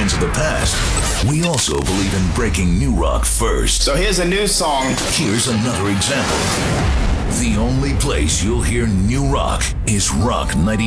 sounds of the past, we also believe in breaking new rock first. So here's a new song. Here's another example. The only place you'll hear new rock is Rock 90.